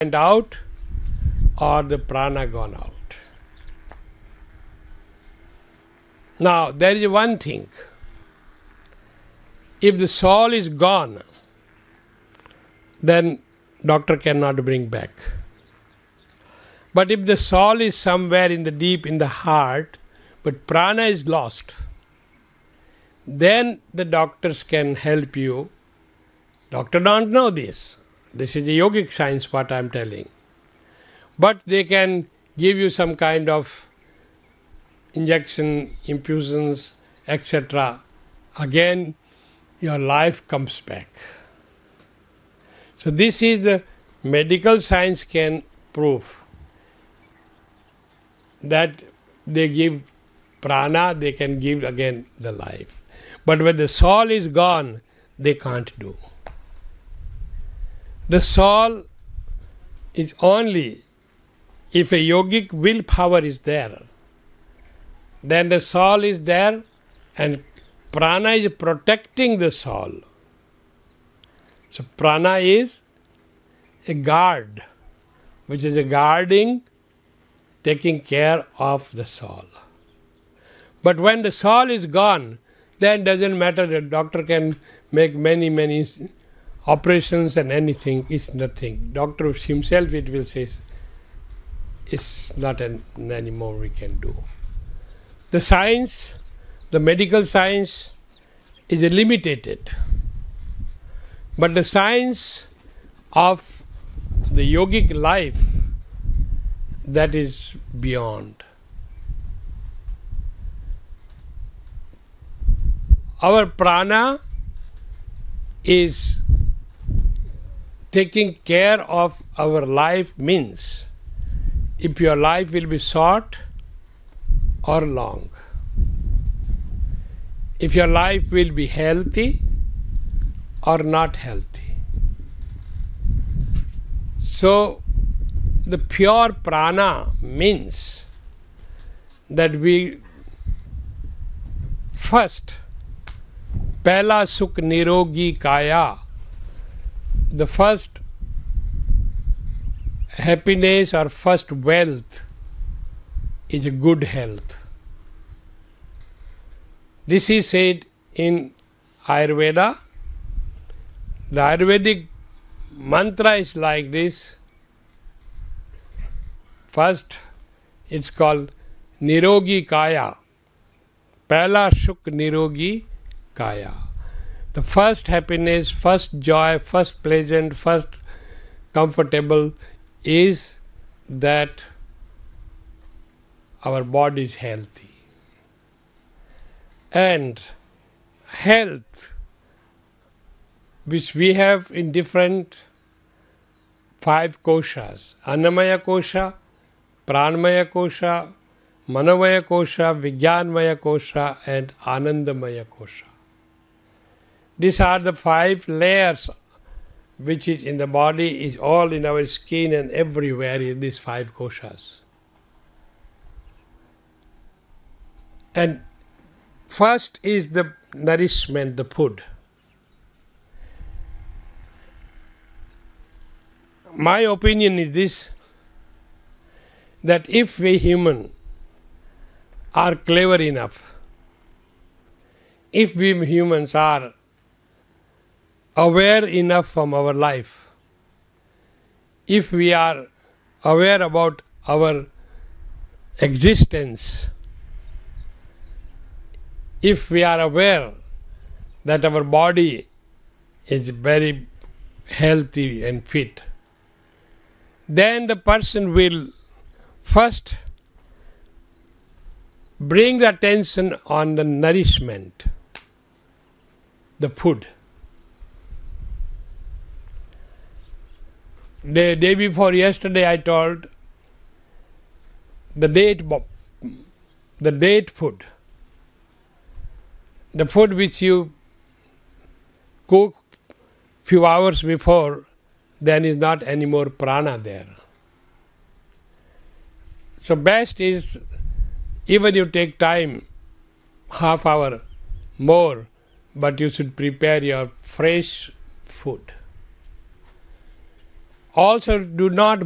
went out or the prana gone out. Now, there is one thing. If the soul is gone, then doctor cannot bring back. But if the soul is somewhere in the deep in the heart, but prana is lost, then the doctors can help you. Doctor don't know this. This is a yogic science what I am telling. But they can give you some kind of injection, infusions, etc. Again, your life comes back. So this is the medical science can prove that they give prana, they can give again the life. But when the soul is gone, they can't do. The soul is only if a yogic willpower is there, then the soul is there and prana is protecting the soul. So prana is a guard, which is a guarding, taking care of the soul. But when the soul is gone, then doesn't matter, the doctor can make many operations and anything, it's nothing. Doctor himself it will say, it's not anymore we can do. The science, the medical science is limited. But the science of the yogic life, that is beyond. Our prana is taking care of our life means if your life will be short or long. If your life will be healthy or not healthy. So the pure prana means that we first Pehla Sukh Nirogi Kaya, the first happiness or first wealth is a good health. This is said in Ayurveda. The Ayurvedic mantra is like this. First, it's called Nirogi Kaya. Pehla Sukh Nirogi Kaya. The first happiness, first joy, first pleasant, first comfortable is that our body is healthy. And health, which we have in different 5 koshas, Annamaya Kosha, Pranmaya Kosha, Manomaya Kosha, Vijnanmaya Kosha and Anandamaya Kosha. These are the 5 layers which is in the body, is all in our skin and everywhere in these 5 koshas. And first is the nourishment, the food. My opinion is this, that if we human are clever enough, if we humans are aware enough from our life, if we are aware about our existence, if we are aware that our body is very healthy and fit, then the person will first bring the attention on the nourishment, the food. The day before yesterday I told the date food. The food which you cook few hours before, then is not any more prana there. So best is, even you take time, half hour more, but you should prepare your fresh food. Also, do not